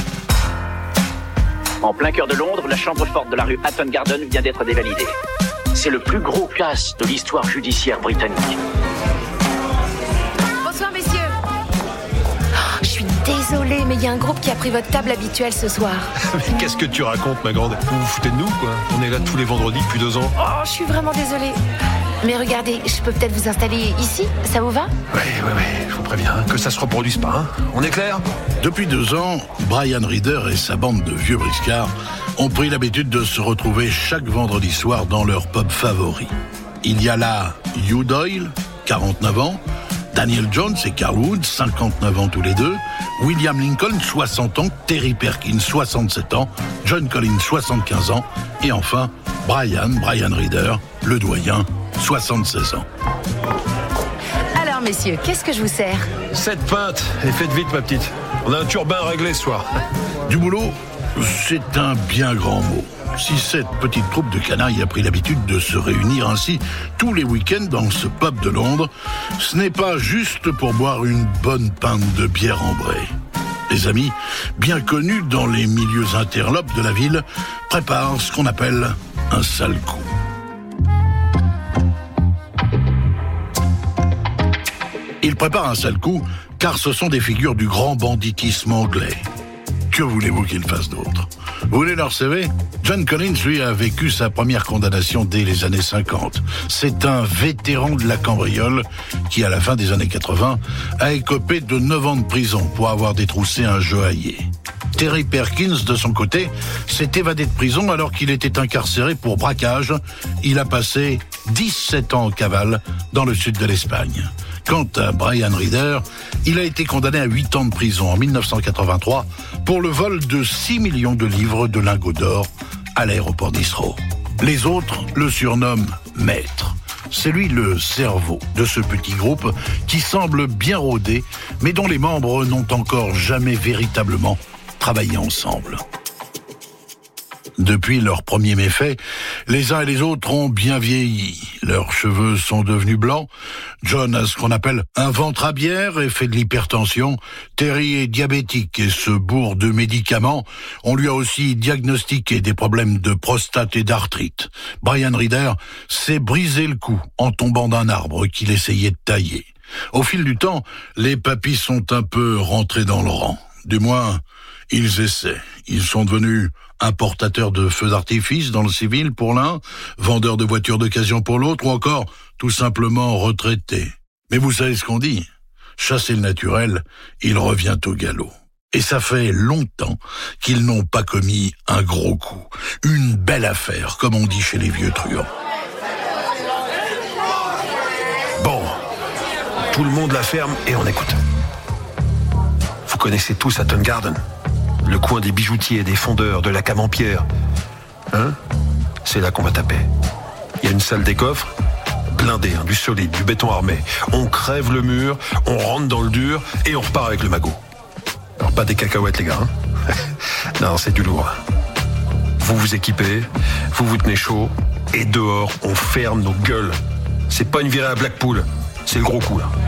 En plein cœur de Londres, la chambre forte de la rue Hatton Garden vient d'être dévalidée. C'est le plus gros casse de l'histoire judiciaire britannique. Bonsoir, messieurs. Je suis désolée, mais il y a un groupe qui a pris votre table habituelle ce soir. Mais qu'est-ce que tu racontes, ma grande? Vous vous foutez de nous, quoi? On est là tous les vendredis depuis 2 ans. Oh, je suis vraiment désolée. Mais regardez, je peux peut-être vous installer ici, ça vous va? Ouais, je vous préviens, que ça se reproduise pas, hein. On est clair? Depuis 2 ans, Brian Reader et sa bande de vieux briscards ont pris l'habitude de se retrouver chaque vendredi soir dans leur pub favori. Il y a là Hugh Doyle, 49 ans, Daniel Jones et Carl Wood, 59 ans tous les deux, William Lincoln, 60 ans, Terry Perkins, 67 ans, John Collins, 75 ans, et enfin, Brian Reader, le doyen, 76 ans. Alors, messieurs, qu'est-ce que je vous sers? 7 pintes, et faites vite, ma petite. On a un turbin à régler ce soir. Du boulot, c'est un bien grand mot. Si cette petite troupe de canailles a pris l'habitude de se réunir ainsi tous les week-ends dans ce pub de Londres, ce n'est pas juste pour boire une bonne pinte de bière ambrée. Les amis, bien connus dans les milieux interlopes de la ville, préparent ce qu'on appelle un sale coup. Ils préparent un sale coup car ce sont des figures du grand banditisme anglais. Que voulez-vous qu'ils fassent d'autre? Vous voulez leur CV? John Collins, lui, a vécu sa première condamnation dès les années 50. C'est un vétéran de la cambriole qui, à la fin des années 80, a écopé de 9 ans de prison pour avoir détroussé un joaillier. Terry Perkins, de son côté, s'est évadé de prison alors qu'il était incarcéré pour braquage. Il a passé 17 ans en cavale dans le sud de l'Espagne. Quant à Brian Reader, il a été condamné à 8 ans de prison en 1983 pour le vol de 6 millions de livres de lingots d'or à l'aéroport d'Heathrow. Les autres le surnomment Maître. C'est lui le cerveau de ce petit groupe qui semble bien rodé, mais dont les membres n'ont encore jamais véritablement travaillé ensemble. Depuis leurs premiers méfaits, les uns et les autres ont bien vieilli. Leurs cheveux sont devenus blancs. John a ce qu'on appelle un ventre à bière et fait de l'hypertension. Terry est diabétique et se bourre de médicaments. On lui a aussi diagnostiqué des problèmes de prostate et d'arthrite. Brian Reader s'est brisé le cou en tombant d'un arbre qu'il essayait de tailler. Au fil du temps, les papys sont un peu rentrés dans le rang. Du moins, ils essaient. Ils sont devenus importateurs de feux d'artifice dans le civil pour l'un, vendeurs de voitures d'occasion pour l'autre, ou encore tout simplement retraités. Mais vous savez ce qu'on dit? Chasser le naturel, il revient au galop. Et ça fait longtemps qu'ils n'ont pas commis un gros coup. Une belle affaire, comme on dit chez les vieux truands. Bon, tout le monde la ferme et on écoute. Vous connaissez tous Hatton Garden, le coin des bijoutiers et des fondeurs, de la cave en pierre. Hein? C'est là qu'on va taper. Il y a une salle des coffres, blindée, du solide, du béton armé. On crève le mur, on rentre dans le dur et on repart avec le magot. Alors pas des cacahuètes les gars, hein? Non, c'est du lourd. Vous vous équipez, vous vous tenez chaud et dehors on ferme nos gueules. C'est pas une virée à Blackpool, c'est le gros coup là.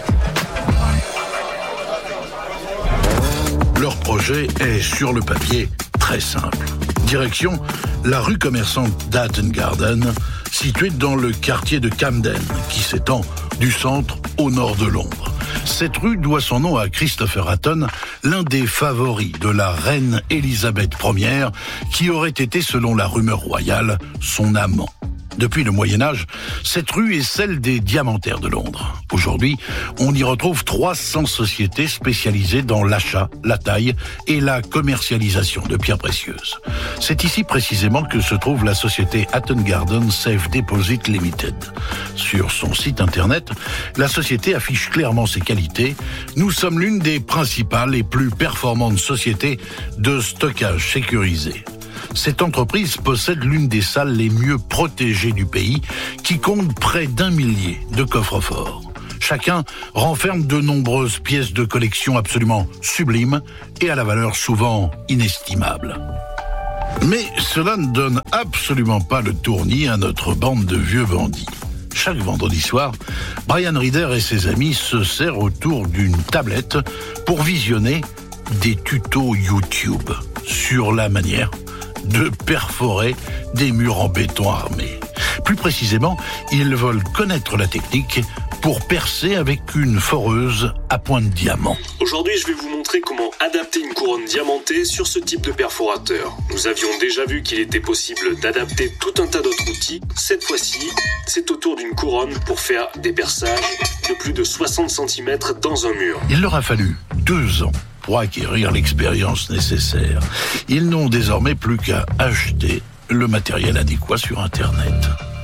Leur projet est, sur le papier, très simple. Direction, la rue commerçante d'Hatton Garden, située dans le quartier de Camden, qui s'étend du centre au nord de Londres. Cette rue doit son nom à Christopher Hatton, l'un des favoris de la reine Élisabeth Ier, qui aurait été, selon la rumeur royale, son amant. Depuis le Moyen-Âge, cette rue est celle des diamantaires de Londres. Aujourd'hui, on y retrouve 300 sociétés spécialisées dans l'achat, la taille et la commercialisation de pierres précieuses. C'est ici précisément que se trouve la société Hatton Garden Safe Deposit Limited. Sur son site internet, la société affiche clairement ses qualités. Nous sommes l'une des principales et plus performantes sociétés de stockage sécurisé. Cette entreprise possède l'une des salles les mieux protégées du pays, qui compte près d'1 millier de coffres-forts. Chacun renferme de nombreuses pièces de collection absolument sublimes et à la valeur souvent inestimable. Mais cela ne donne absolument pas le tournis à notre bande de vieux bandits. Chaque vendredi soir, Brian Reader et ses amis se serrent autour d'une tablette pour visionner des tutos YouTube sur la manière de perforer des murs en béton armé. Plus précisément, ils veulent connaître la technique pour percer avec une foreuse à point de diamant. Aujourd'hui, je vais vous montrer comment adapter une couronne diamantée sur ce type de perforateur. Nous avions déjà vu qu'il était possible d'adapter tout un tas d'autres outils. Cette fois-ci, c'est au tour d'une couronne pour faire des perçages de plus de 60 cm dans un mur. Il leur a fallu 2 ans pour acquérir l'expérience nécessaire. Ils n'ont désormais plus qu'à acheter le matériel adéquat sur Internet.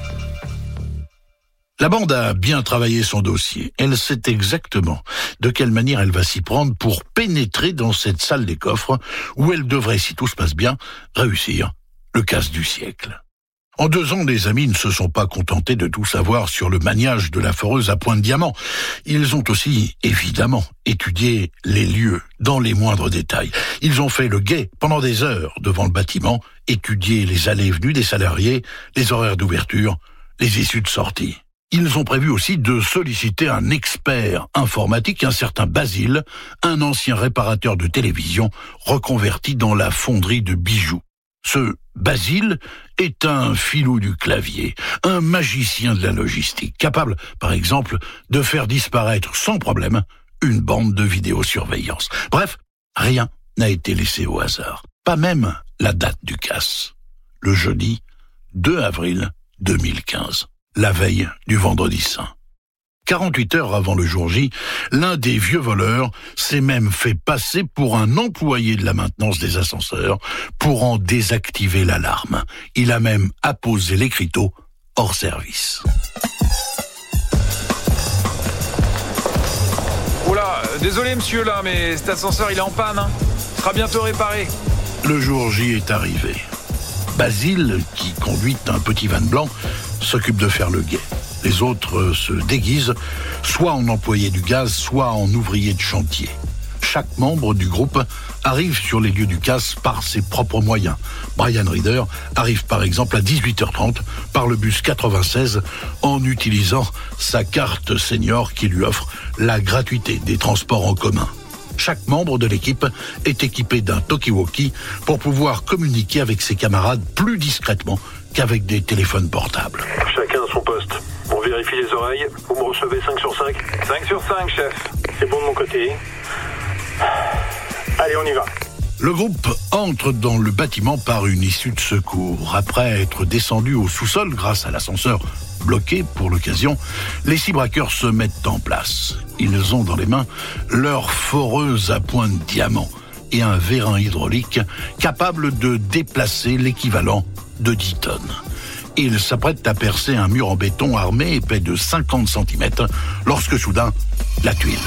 La bande a bien travaillé son dossier. Elle sait exactement de quelle manière elle va s'y prendre pour pénétrer dans cette salle des coffres où elle devrait, si tout se passe bien, réussir le casse du siècle. En 2 ans, les amis ne se sont pas contentés de tout savoir sur le maniage de la foreuse à point de diamant. Ils ont aussi, évidemment, étudié les lieux dans les moindres détails. Ils ont fait le guet pendant des heures devant le bâtiment, étudié les allées et venues des salariés, les horaires d'ouverture, les issues de sortie. Ils ont prévu aussi de solliciter un expert informatique, un certain Basile, un ancien réparateur de télévision reconverti dans la fonderie de bijoux. Ce Basile est un filou du clavier, un magicien de la logistique, capable, par exemple, de faire disparaître sans problème une bande de vidéosurveillance. Bref, rien n'a été laissé au hasard. Pas même la date du casse. Le jeudi 2 avril 2015. La veille du vendredi saint. 48 heures avant le jour J, l'un des vieux voleurs s'est même fait passer pour un employé de la maintenance des ascenseurs pour en désactiver l'alarme. Il a même apposé l'écriteau hors service. Oula, désolé monsieur là, mais cet ascenseur il est en panne, hein. Il sera bientôt réparé. Le jour J est arrivé. Basile, qui conduit un petit van blanc, s'occupe de faire le guet. Les autres se déguisent, soit en employés du gaz, soit en ouvriers de chantier. Chaque membre du groupe arrive sur les lieux du casse par ses propres moyens. Brian Reader arrive par exemple à 18h30 par le bus 96 en utilisant sa carte senior qui lui offre la gratuité des transports en commun. Chaque membre de l'équipe est équipé d'un talkie-walkie pour pouvoir communiquer avec ses camarades plus discrètement qu'avec des téléphones portables. Chacun à son poste. On vérifie les oreilles. Vous me recevez 5 sur 5 ? 5 sur 5, chef. C'est bon de mon côté. Allez, on y va. Le groupe entre dans le bâtiment par une issue de secours. Après être descendu au sous-sol grâce à l'ascenseur bloqué pour l'occasion, les 6 braqueurs se mettent en place. Ils ont dans les mains leur foreuse à point de diamant et un vérin hydraulique capable de déplacer l'équivalent de 10 tonnes. Ils s'apprêtent à percer un mur en béton armé épais de 50 cm lorsque soudain, la tuile.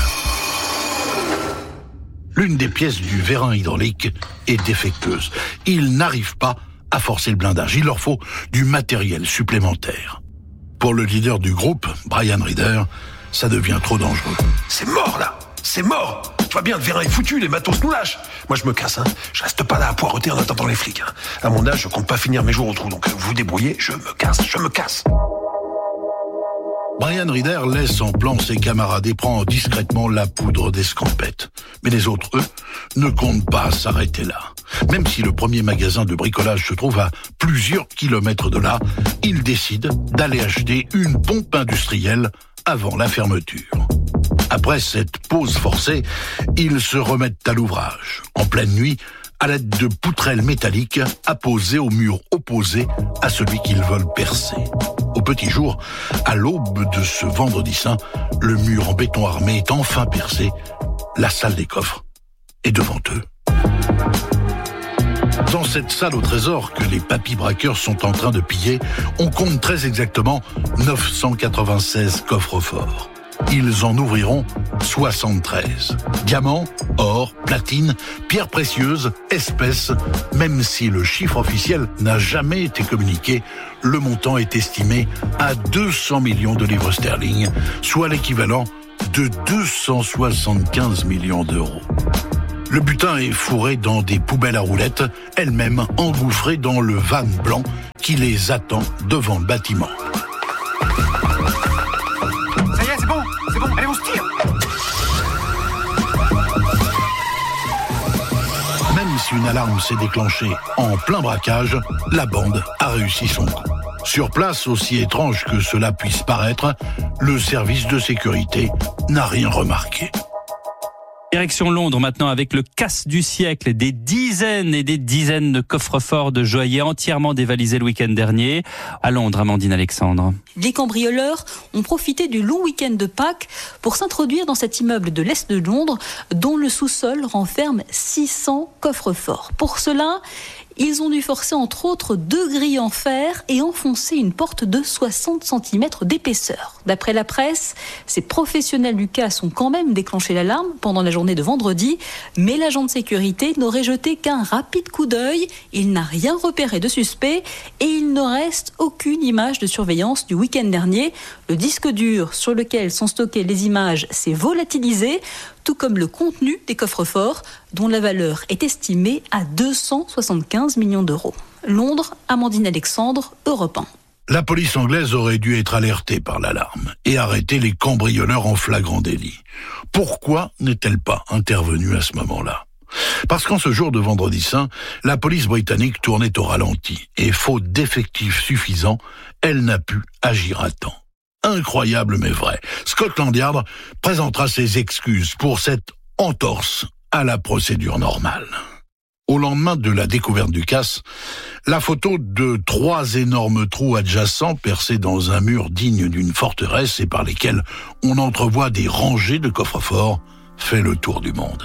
L'une des pièces du vérin hydraulique est défectueuse. Ils n'arrivent pas à forcer le blindage. Il leur faut du matériel supplémentaire. Pour le leader du groupe, Brian Reader, ça devient trop dangereux. C'est mort là. C'est mort. Tu vois bien, le vérin est foutu, les matos nous lâchent. Moi je me casse, hein. Je reste pas là à poireauter en attendant les flics, hein. À mon âge, je compte pas finir mes jours au trou, donc vous vous débrouillez, je me casse. Brian Reader laisse en plan ses camarades et prend discrètement la poudre d'escampette. Mais les autres, eux, ne comptent pas s'arrêter là. Même si le premier magasin de bricolage se trouve à plusieurs kilomètres de là, ils décident d'aller acheter une pompe industrielle avant la fermeture. Après cette pause forcée, ils se remettent à l'ouvrage. En pleine nuit, à l'aide de poutrelles métalliques apposées au mur opposé à celui qu'ils veulent percer. Au petit jour, à l'aube de ce vendredi saint, le mur en béton armé est enfin percé. La salle des coffres est devant eux. Dans cette salle au trésor que les papis braqueurs sont en train de piller, on compte très exactement 996 coffres forts. Ils en ouvriront 73. Diamants, or, platine, pierres précieuses, espèces. Même si le chiffre officiel n'a jamais été communiqué, le montant est estimé à 200 millions de livres sterling, soit l'équivalent de 275 millions d'euros. Le butin est fourré dans des poubelles à roulettes, elles-mêmes engouffrées dans le van blanc qui les attend devant le bâtiment. C'est bon, allez, on se tire. Même si une alarme s'est déclenchée en plein braquage, la bande a réussi son coup. Sur place, aussi étrange que cela puisse paraître, le service de sécurité n'a rien remarqué. Direction Londres maintenant avec le casse du siècle. Des dizaines et des dizaines de coffres-forts de joailliers entièrement dévalisés le week-end dernier. À Londres, Amandine Alexandre. Les cambrioleurs ont profité du long week-end de Pâques pour s'introduire dans cet immeuble de l'Est de Londres dont le sous-sol renferme 600 coffres-forts. Pour cela, ils ont dû forcer entre autres 2 grilles en fer et enfoncer une porte de 60 cm d'épaisseur. D'après la presse, ces professionnels du casse ont quand même déclenché l'alarme pendant la journée de vendredi, mais l'agent de sécurité n'aurait jeté qu'un rapide coup d'œil. Il n'a rien repéré de suspect et il ne reste aucune image de surveillance du week-end dernier. Le disque dur sur lequel sont stockées les images s'est volatilisé, tout comme le contenu des coffres-forts, dont la valeur est estimée à 275 millions d'euros. Londres, Amandine Alexandre, Europe 1. La police anglaise aurait dû être alertée par l'alarme et arrêter les cambrioleurs en flagrant délit. Pourquoi n'est-elle pas intervenue à ce moment-là ? Parce qu'en ce jour de vendredi saint, la police britannique tournait au ralenti et, faute d'effectifs suffisants, elle n'a pu agir à temps. Incroyable mais vrai, Scotland Yard présentera ses excuses pour cette entorse à la procédure normale. Au lendemain de la découverte du casse, la photo de 3 énormes trous adjacents percés dans un mur digne d'une forteresse et par lesquels on entrevoit des rangées de coffres-forts fait le tour du monde.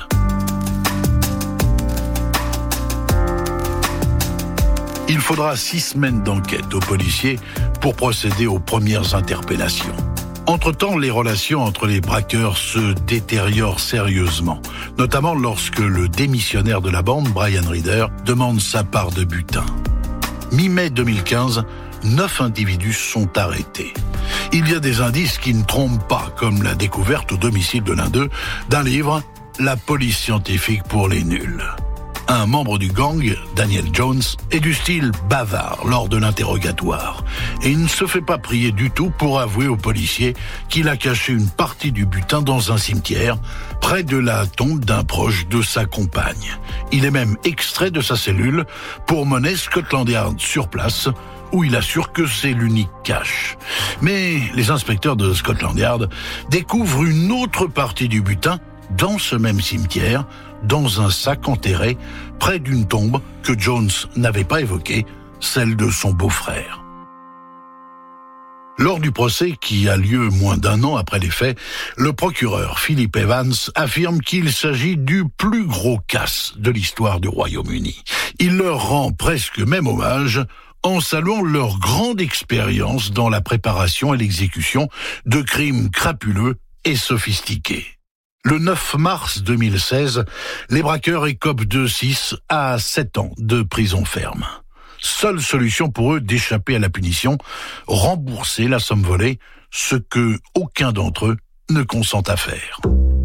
Il faudra 6 semaines d'enquête aux policiers pour procéder aux premières interpellations. Entre-temps, les relations entre les braqueurs se détériorent sérieusement, notamment lorsque le démissionnaire de la bande, Brian Reader, demande sa part de butin. Mi-mai 2015, 9 individus sont arrêtés. Il y a des indices qui ne trompent pas, comme la découverte au domicile de l'un d'eux d'un livre « La police scientifique pour les nuls ». Un membre du gang, Daniel Jones, est du style bavard lors de l'interrogatoire et il ne se fait pas prier du tout pour avouer aux policiers qu'il a caché une partie du butin dans un cimetière près de la tombe d'un proche de sa compagne. Il est même extrait de sa cellule pour mener Scotland Yard sur place où il assure que c'est l'unique cache. Mais les inspecteurs de Scotland Yard découvrent une autre partie du butin dans ce même cimetière, dans un sac enterré, près d'une tombe que Jones n'avait pas évoquée, celle de son beau-frère. Lors du procès qui a lieu moins d'1 an après les faits, le procureur Philip Evans affirme qu'il s'agit du plus gros casse de l'histoire du Royaume-Uni. Il leur rend presque même hommage en saluant leur grande expérience dans la préparation et l'exécution de crimes crapuleux et sophistiqués. Le 9 mars 2016, les braqueurs écopent de 6 à 7 ans de prison ferme. Seule solution pour eux d'échapper à la punition, rembourser la somme volée, ce que aucun d'entre eux ne consent à faire.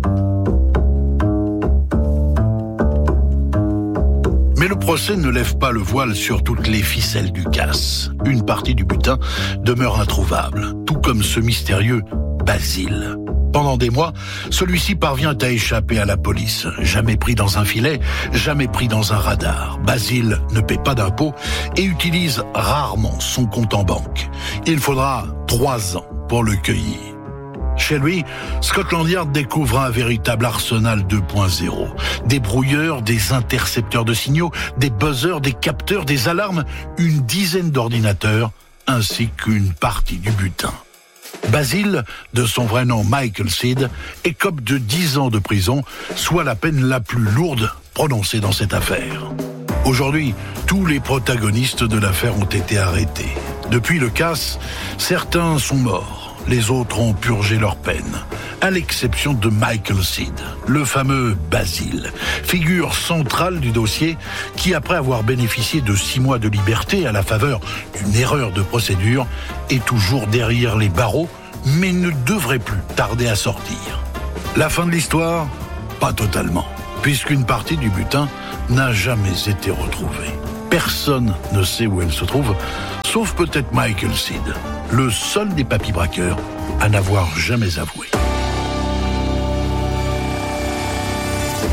Mais le procès ne lève pas le voile sur toutes les ficelles du casse. Une partie du butin demeure introuvable, tout comme ce mystérieux Basile. Pendant des mois, celui-ci parvient à échapper à la police. Jamais pris dans un filet, jamais pris dans un radar. Basile ne paie pas d'impôts et utilise rarement son compte en banque. Il faudra 3 ans pour le cueillir. Chez lui, Scotland Yard découvre un véritable arsenal 2.0. Des brouilleurs, des intercepteurs de signaux, des buzzers, des capteurs, des alarmes, une dizaine d'ordinateurs, ainsi qu'une partie du butin. Basile, de son vrai nom Michael Seed, écope de 10 ans de prison, soit la peine la plus lourde prononcée dans cette affaire. Aujourd'hui, tous les protagonistes de l'affaire ont été arrêtés. Depuis le casse, certains sont morts, les autres ont purgé leur peine, à l'exception de Michael Seed, le fameux Basile, figure centrale du dossier qui, après avoir bénéficié de 6 mois de liberté à la faveur d'une erreur de procédure, est toujours derrière les barreaux, mais ne devrait plus tarder à sortir. La fin de l'histoire ? Pas totalement, puisqu'une partie du butin n'a jamais été retrouvée. Personne ne sait où elle se trouve, sauf peut-être Michael Seed, le seul des papis braqueurs à n'avoir jamais avoué.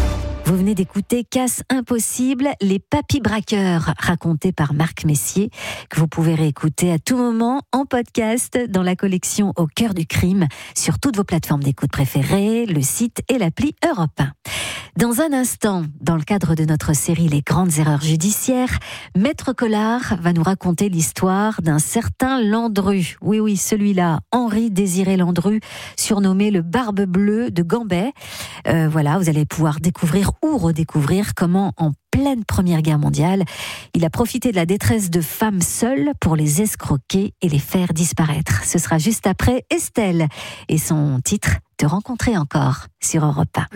Vous venez d'écouter Casse impossible, les papis braqueurs, racontés par Marc Messier, que vous pouvez réécouter à tout moment en podcast dans la collection Au cœur du crime, sur toutes vos plateformes d'écoute préférées, le site et l'appli Europe 1. Dans un instant, dans le cadre de notre série Les grandes erreurs judiciaires, Maître Collard va nous raconter l'histoire d'un certain Landru. Oui, celui-là, Henri-Désiré Landru, surnommé le Barbe Bleue de Gambais. Voilà, vous allez pouvoir découvrir ou redécouvrir comment, en pleine Première Guerre mondiale, il a profité de la détresse de femmes seules pour les escroquer et les faire disparaître. Ce sera juste après Estelle et son titre « Te rencontrer encore » sur Europe 1.